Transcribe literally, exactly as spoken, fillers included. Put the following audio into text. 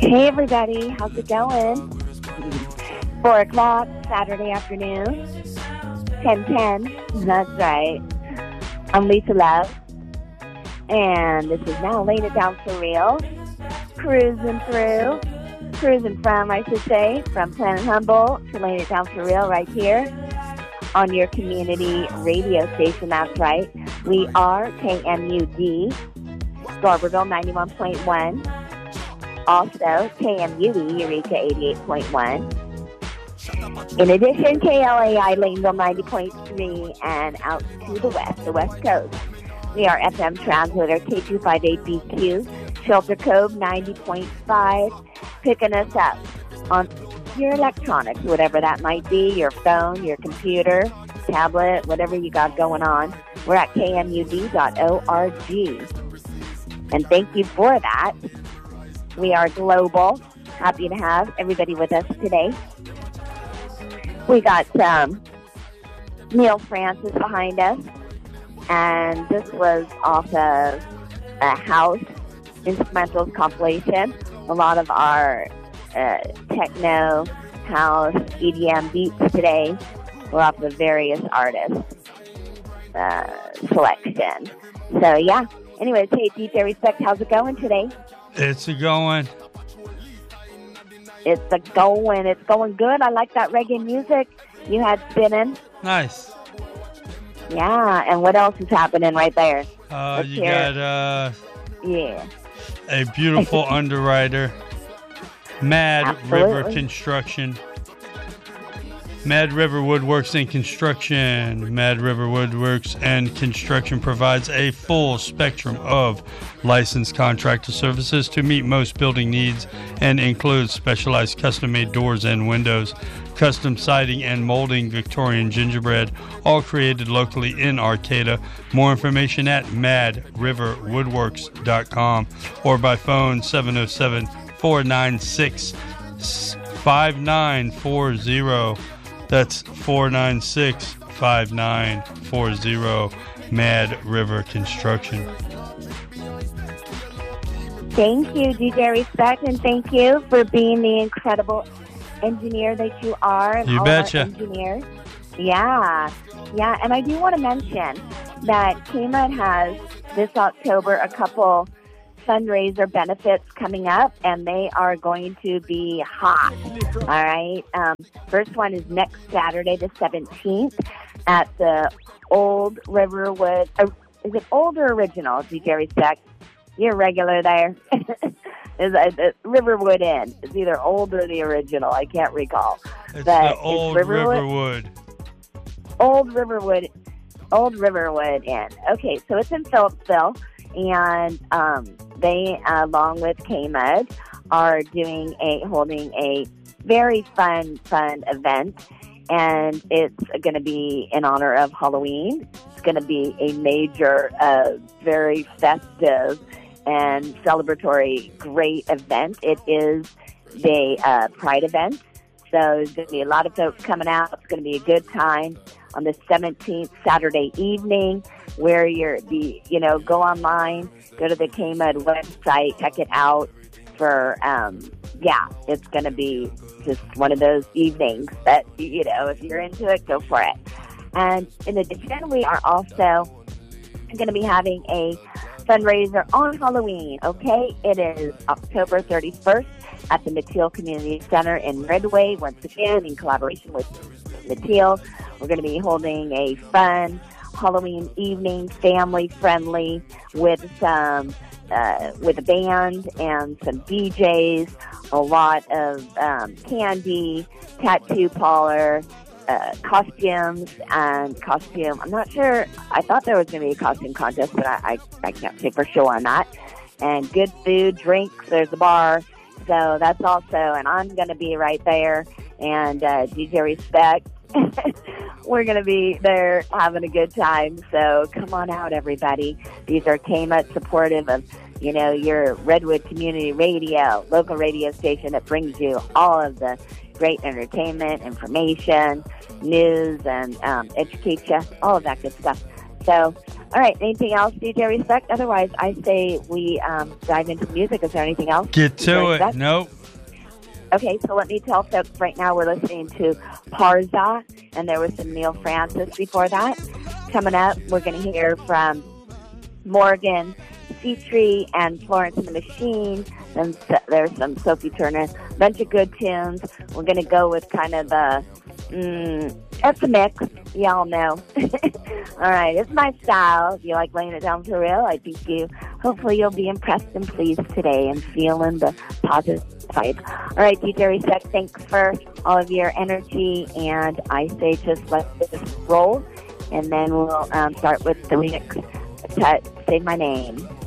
Hey everybody, how's it going? Four o'clock, Saturday afternoon, ten ten, that's right. I'm Lisa Love, and this is now Laying It Down for Real, cruising through, cruising from, I should say, from Planet Humboldt to Laying It Down for Real right here on your community radio station, that's right. We are K M U D, Garberville ninety-one point one. Also, K M U E, Eureka eighty-eight point one. In addition, K L A I, Laneville ninety point three, and out to the west, the west coast. We are F M translator K two fifty-eight B Q, Shelter Cove ninety point five, picking us up on your electronics, whatever that might be, your phone, your computer, tablet, whatever you got going on. We're at K M U D dot org. And thank you for that. We are global. Happy to have everybody with us today. We got um, Neil Francis behind us, and this was off of a House Instrumentals compilation. A lot of our uh, techno, house, E D M beats today were off of various artists' uh, selection. So, yeah. Anyways, hey, D J Respect, how's it going today? It's a going. It's a going. It's going good. I like that reggae music you had spinning. Nice. Yeah, and what else is happening right there? Uh, Let's you hear got it. uh, yeah. a beautiful underwriter, Mad Absolutely. River Construction. Mad River Woodworks and Construction. Mad River Woodworks and Construction provides a full spectrum of licensed contractor services to meet most building needs and includes specialized custom-made doors and windows, custom siding and molding Victorian gingerbread, all created locally in Arcata. More information at mad river woodworks dot com or by phone seven oh seven, four nine six, five nine four zero. That's four nine six, five nine four zero, Mad River Construction. Thank you, D J Respect, and thank you for being the incredible engineer that you are. And You all betcha. Our engineers. Yeah, yeah, and I do want to mention that K M U D has this October a couple fundraiser benefits coming up, and they are going to be hot. All right. Um, first one is next Saturday, the seventeenth, at the Old Riverwood. Uh, is it Old or Original? D J Respect, you're regular there. Is uh, the Riverwood Inn? It's either Old or the Original. I can't recall. It's But the Old it's Riverwood, Riverwood. Old Riverwood. Old Riverwood Inn. Okay, so it's in Phillipsville. And um, they, uh, along with K M U D, are doing a holding a very fun, fun event, and it's going to be in honor of Halloween. It's going to be a major, uh, very festive and celebratory, great event. It is the uh, Pride event, so there's going to be a lot of folks coming out. It's going to be a good time on the seventeenth, Saturday evening, where you're the, you know, go online, go to the K M U D website, check it out for, um, yeah, it's going to be just one of those evenings that, you know, if you're into it, go for it. And in addition, we are also going to be having a fundraiser on Halloween, okay? It is October thirty-first at the Mateel Community Center in Redway, once again, in collaboration with Mateel. We're going to be holding a fun Halloween evening, family-friendly, with some uh, with a band and some D Js, a lot of um, candy, tattoo parlor, uh, costumes, and costume. I'm not sure. I thought there was going to be a costume contest, but I, I, I can't say for sure on that. And good food, drinks. There's a bar. So that's also, and I'm going to be right there. And uh, D J Respect. We're going to be there having a good time. So come on out, everybody. These are K M U D supportive of, you know, your Redwood Community Radio, local radio station that brings you all of the great entertainment, information, news, and um, educate you, all of that good stuff. So All right, anything else, D J Respect? Otherwise, I say we um, dive into music. Is there anything else? Get to it. Nope. Okay, so let me tell folks right now we're listening to Parza, and there was some Neil Francis before that. Coming up, we're going to hear from Morgan Citri and Florence and the Machine. Then there's some Sophie Turner, a bunch of good tunes. We're going to go with kind of the, mm, it's a mix. Y'all know. All right, it's my style. If you like laying it down for real, I think you, hopefully you'll be impressed and pleased today and feeling the positive vibe. All right, D J Reset, thanks for all of your energy, and I say just let this roll, and then we'll um, start with the remix to Say My Name.